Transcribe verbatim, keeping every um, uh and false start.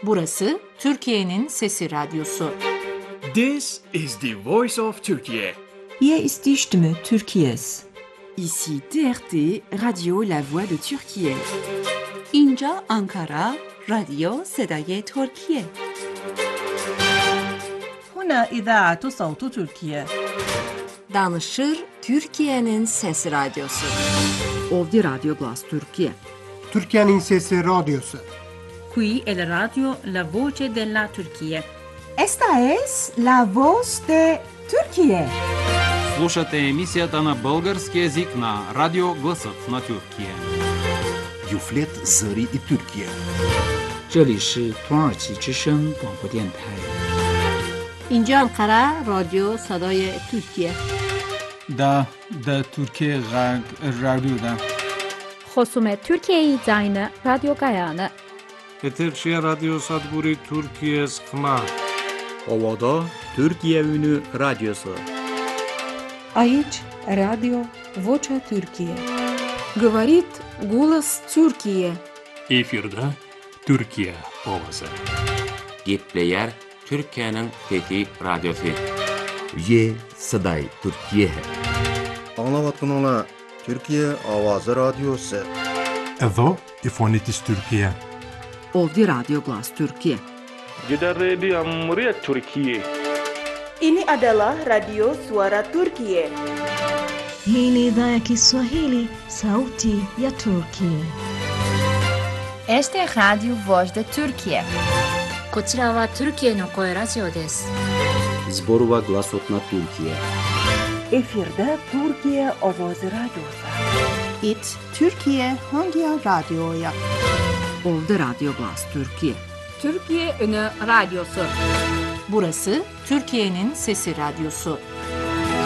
Burası Türkiye'nin Sesi Radyosu. This is the voice of Turkey. Hier ist die Stimme Türkiye's. Ici T R T, Radio La Voix de Türkiye. اینجا آنکارا، رادیو صدای ترکیه. هنا إذاعة صوت تركيا. Danışır Türkiye'nin Sesi Radyosu. Ovdi Radio Glas Türkiye. Türkiye'nin Sesi Radyosu. Qui è la radio La Voce della Turchia. Esta es La Voz de Türkiye. Слушате емисията на български език на Радио Гласът на Тюркия. Юфлет Зари и Türkiye. 这里是土耳其之声广播电台。 اینجا انقره رادیو صدای ترکیه. دا دا ترکیه غرب رادیو دا. خصوم ترکیه زاین رادیو گایانه. Eterşehir Radyo Sadburi Türkiye Sıkma. Ovada Türkiye Ünü Radyosu. Aici Radio Vocea Türkiye. Говорит голос Türkiye. Efirde Türkiye ovası. Gepleyer Türkiye'nin Fethi Radyosu. Ye Saday Türkiye. Anlavatkanlar Türkiye Avazı Radyosu. Edo İfonitis Türkiye. Ovdi Radio Glas Türkiye. Jeddah Radio Amriyat Türkiye. Ini adalah Radio Suara Turkiye. Hii ni idhaa ya Kiswahili, sauti ya Turkiye. Este es Radio Voz de Turkiye. こちらはトルキエの声ラジオです。 Zborova Glasot na Türkiye. Efirde Türkiye Avazı Radyosu. It Türkiye Hangi Radyo'ya? Ovdi Radio Glas Türkiye. Türkiye Ünü Radyosu. Burası Türkiye'nin Sesi Radyosu.